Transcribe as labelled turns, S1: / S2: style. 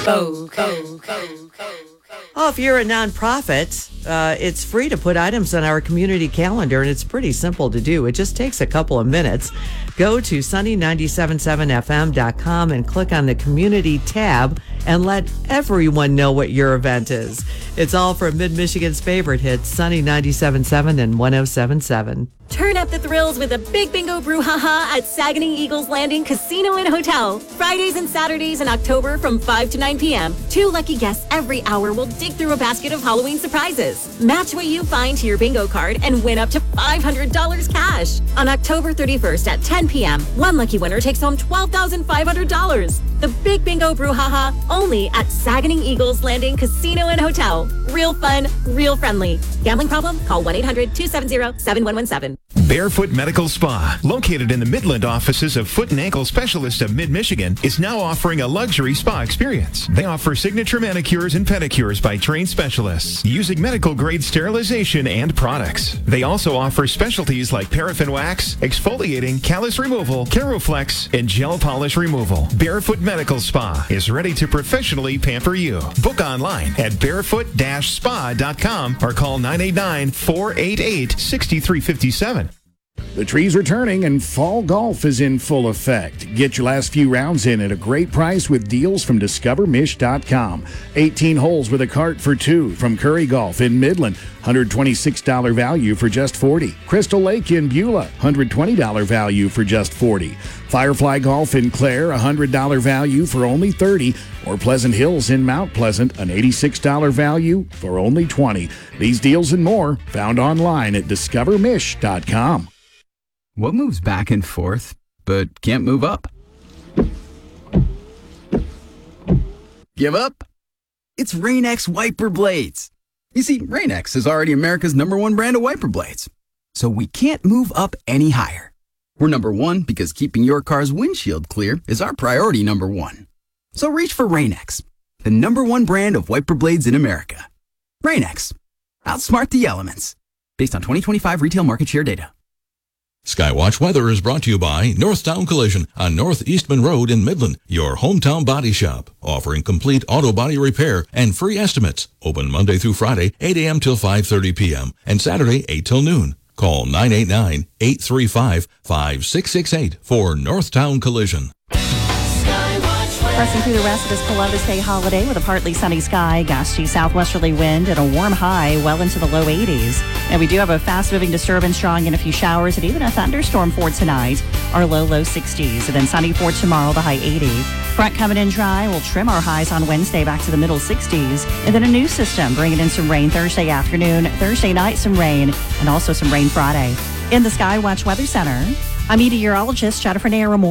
S1: Oh, if you're a nonprofit, it's free to put items on our community calendar, and it's pretty simple to do. It just takes a couple of minutes. Go to sunny977fm.com and click on the community tab and let everyone know what your event is. It's all from Mid-Michigan's favorite hits, Sunny 97.7 and 107.7.
S2: Turn up the thrills with a big bingo brouhaha at Saguenay Eagles Landing Casino and Hotel. Fridays and Saturdays in October from 5 to 9 p.m. 2 lucky guests every hour will dig through a basket of Halloween surprises. Match what you find to your bingo card and win up to $500 cash. On October 31st at 10 p.m., one lucky winner takes home $12,500. The Big Bingo Brouhaha only at Saguenay Eagles Landing Casino and Hotel. Real fun, real friendly. Gambling problem? Call 1-800-270-7117.
S3: Barefoot Medical Spa, located in the Midland offices of Foot and Ankle Specialists of Mid-Michigan, is now offering a luxury spa experience. They offer signature manicures and pedicures by trained specialists using medical-grade sterilization and products. They also offer specialties like paraffin wax, exfoliating, callus removal, Keraflex, and gel polish removal. Barefoot Medical Spa is ready to professionally pamper you. Book online at barefoot-spa.com or call 989-488-6357.
S4: The trees are turning and fall golf is in full effect. Get your last few rounds in at a great price with deals from DiscoverMish.com. 18 holes with a cart for 2 from Curry Golf in Midland. $126 value for just $40. Crystal Lake in Beulah. $120 value for just $40. Firefly Golf in Clare. $100 value for only $30. Or Pleasant Hills in Mount Pleasant. An $86 value for only $20. These deals and more found online at DiscoverMish.com.
S5: What moves back and forth but can't move up? Give up? It's Rain-X wiper blades. You see, Rain-X is already America's #1 brand of wiper blades. So we can't move up any higher. We're #1 because keeping your car's windshield clear is our priority #1. So reach for Rain-X, the #1 brand of wiper blades in America. Rain-X. Outsmart the elements. Based on 2025 retail market share data.
S6: Skywatch weather is brought to you by Northtown Collision on North Eastman Road in Midland, your hometown body shop, offering complete auto body repair and free estimates. Open Monday through Friday, 8 a.m. till 5:30 p.m. and Saturday, 8 till noon. Call 989-835-5668 for Northtown Collision.
S7: Pressing through the rest of this Columbus Day holiday with a partly sunny sky, gusty southwesterly wind, and a warm high well into the low 80s. And we do have a fast-moving disturbance drawing in a few showers and even a thunderstorm for tonight. Our low 60s. And then sunny for tomorrow, the high 80. Front coming in dry. We'll trim our highs on Wednesday back to the middle 60s. And then a new system bringing in some rain Thursday afternoon. Thursday night, some rain. And also some rain Friday. In the Skywatch Weather Center, I'm meteorologist Jennifer Nair.